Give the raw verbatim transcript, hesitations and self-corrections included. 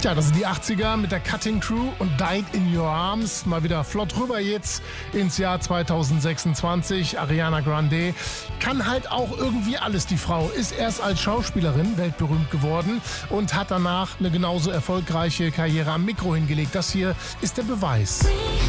Tja, das sind die achtziger mit der Cutting Crew und Died in Your Arms. Mal wieder flott rüber jetzt ins Jahr zweitausendsechsundzwanzig. Ariana Grande kann halt auch irgendwie alles, die Frau. Ist erst als Schauspielerin weltberühmt geworden und hat danach eine genauso erfolgreiche Karriere am Mikro hingelegt. Das hier ist der Beweis.